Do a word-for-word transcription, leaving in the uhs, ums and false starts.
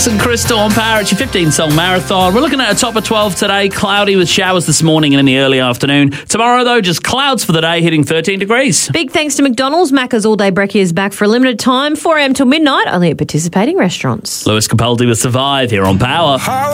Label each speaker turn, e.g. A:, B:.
A: Alex and Crystal on Power. It's your fifteen-song marathon. We're looking at a top of twelve today. Cloudy with showers this morning and in the early afternoon. Tomorrow, though, just clouds for the day, hitting thirteen degrees.
B: Big thanks to McDonald's. Macca's All Day Brekkie is back for a limited time, four a.m. till midnight, only at participating restaurants.
A: Lewis Capaldi with Survive here on Power.